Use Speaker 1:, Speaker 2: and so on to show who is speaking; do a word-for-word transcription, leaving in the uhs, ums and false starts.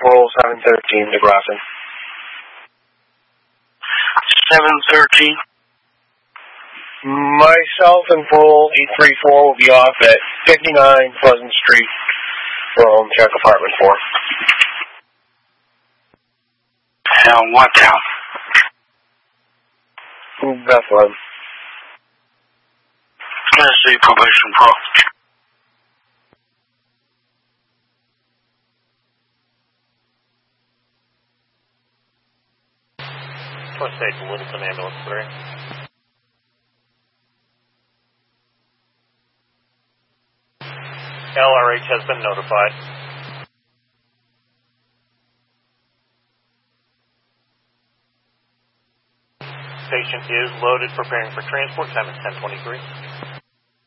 Speaker 1: Patrol seven thirteen to Grafton.
Speaker 2: seven thirteen.
Speaker 1: Myself and Patrol eight three four will be off at fifty-nine Pleasant Street from Sheriff Department four.
Speaker 2: And what town?
Speaker 1: Bethlehem.
Speaker 2: Tennessee Probation Pro.
Speaker 3: Twin Station, Littleton Ambulance three. L R H has been notified. Patient is loaded, preparing for transport. Time is ten twenty-three.